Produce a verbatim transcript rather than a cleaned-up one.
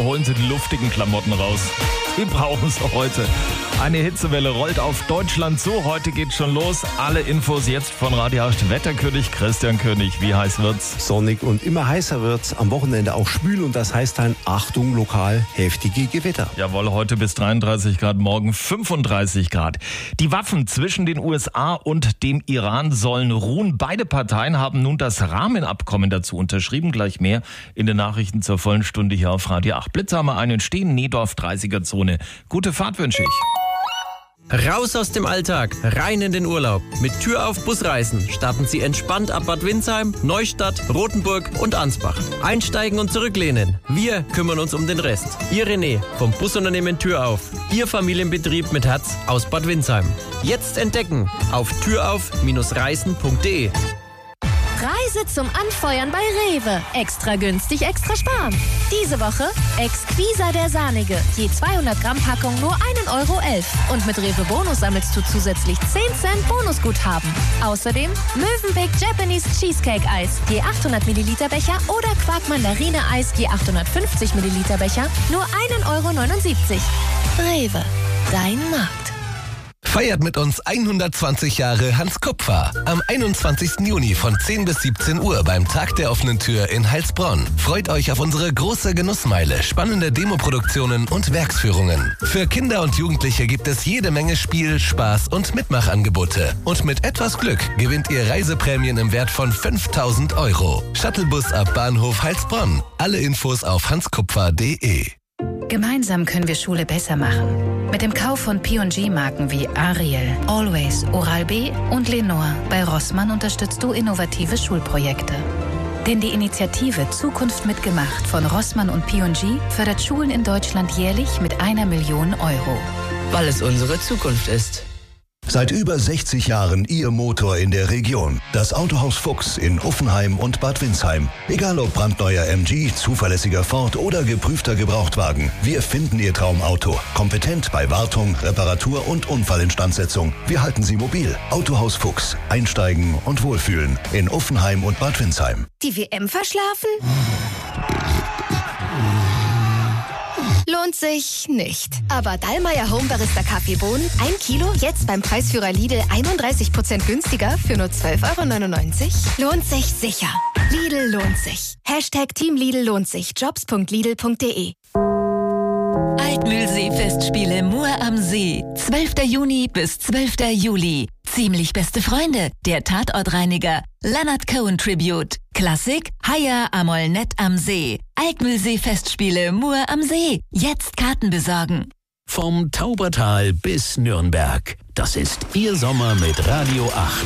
holen Sie die luftigen Klamotten raus. Die brauchen Sie heute. Eine Hitzewelle rollt auf Deutschland zu. Heute geht's schon los. Alle Infos jetzt von Radio acht Wetterkönig Christian König. Wie heiß wird's? Sonnig und immer heißer wird's. Am Wochenende auch schwül und das heißt dann Achtung, lokal heftige Gewitter. Jawohl, heute bis dreiunddreißig Grad, morgen fünfunddreißig Grad. Die Waffen zwischen den U S A und dem Iran sollen ruhen. Beide Parteien haben nun das Rahmenabkommen dazu unterschrieben. Gleich mehr in den Nachrichten zur vollen Stunde hier auf Radio acht. Blitz haben wir einen stehen, Niedorf dreißiger Zone. Gute Fahrt wünsche ich. Raus aus dem Alltag, rein in den Urlaub. Mit Tür auf Busreisen starten Sie entspannt ab Bad Windsheim, Neustadt, Rothenburg und Ansbach. Einsteigen und zurücklehnen. Wir kümmern uns um den Rest. Ihr René vom Busunternehmen Tür auf. Ihr Familienbetrieb mit Herz aus Bad Windsheim. Jetzt entdecken auf türauf Reisen punkt de. Reise zum Anfeuern bei Rewe. Extra günstig, extra sparen. Diese Woche Exquisa der Sahnige. Je zweihundert Gramm Packung nur ein Euro elf. Und mit Rewe Bonus sammelst du zusätzlich zehn Cent Bonusguthaben. Außerdem Mövenpick Japanese Cheesecake Eis. Je achthundert Milliliter Becher oder Quark Mandarine Eis. Je achthundertfünfzig Milliliter Becher. Nur ein Euro neunundsiebzig. Rewe. Dein Markt. Feiert mit uns hundertzwanzig Jahre Hans Kupfer. Am einundzwanzigsten Juni von zehn bis siebzehn Uhr beim Tag der offenen Tür in Heilsbronn. Freut euch auf unsere große Genussmeile, spannende Demoproduktionen und Werksführungen. Für Kinder und Jugendliche gibt es jede Menge Spiel, Spaß und Mitmachangebote. Und mit etwas Glück gewinnt ihr Reiseprämien im Wert von fünftausend Euro. Shuttlebus ab Bahnhof Heilsbronn. Alle Infos auf hanskupfer punkt de. Gemeinsam können wir Schule besser machen. Mit dem Kauf von P und G-Marken wie Ariel, Always, Oral-B und Lenore bei Rossmann unterstützt du innovative Schulprojekte. Denn die Initiative Zukunft mitgemacht von Rossmann und P und G fördert Schulen in Deutschland jährlich mit einer Million Euro. Weil es unsere Zukunft ist. Seit über sechzig Jahren Ihr Motor in der Region. Das Autohaus Fuchs in Uffenheim und Bad Windsheim. Egal ob brandneuer M G, zuverlässiger Ford oder geprüfter Gebrauchtwagen. Wir finden Ihr Traumauto. Kompetent bei Wartung, Reparatur und Unfallinstandsetzung. Wir halten Sie mobil. Autohaus Fuchs. Einsteigen und wohlfühlen. In Uffenheim und Bad Windsheim. Die W M verschlafen? Lohnt sich nicht. Aber Dallmayr Home Barista Kaffeebohnen, ein Kilo, jetzt beim Preisführer Lidl einunddreißig Prozent günstiger für nur zwölf Euro neunundneunzig. Lohnt sich sicher. Lidl lohnt sich. Hashtag Team Lidl lohnt sich. jobs punkt lidl punkt de. Altmühlsee-Festspiele Mur am See. zwölfter Juni bis zwölfter Juli. Ziemlich beste Freunde, der Tatortreiniger, Leonard Cohen Tribute. Klassik, Haya Amol Nett am See. Altmühlsee-Festspiele Mur am See. Jetzt Karten besorgen. Vom Taubertal bis Nürnberg. Das ist Ihr Sommer mit Radio acht.